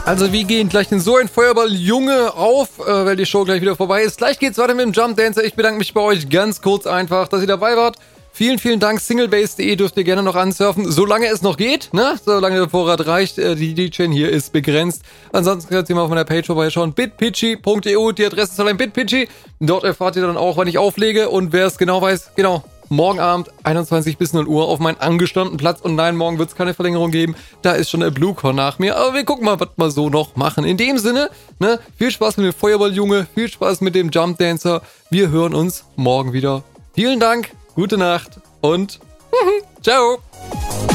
Also wir gehen gleich in so ein Feuerball-Junge auf, weil die Show gleich wieder vorbei ist. Gleich geht's weiter mit dem Jump Dancer. Ich bedanke mich bei euch ganz kurz einfach, dass ihr dabei wart. Vielen, vielen Dank. Singlebase.de dürft ihr gerne noch ansurfen, solange es noch geht, ne? Solange der Vorrat reicht. Die DJ hier ist begrenzt. Ansonsten könnt ihr mal auf meiner Page vorbeischauen. bitpitchy.eu, die Adresse ist allein bitpitchy. Dort erfahrt ihr dann auch, wann ich auflege. Und wer es genau weiß, genau, morgen Abend 21 bis 0 Uhr auf meinen angestammten Platz. Und nein, morgen wird es keine Verlängerung geben. Da ist schon der Bluecore nach mir. Aber wir gucken mal, was wir so noch machen. In dem Sinne, ne, viel Spaß mit dem Feuerball-Junge, viel Spaß mit dem Jump Dancer. Wir hören uns morgen wieder. Vielen Dank, gute Nacht und ciao.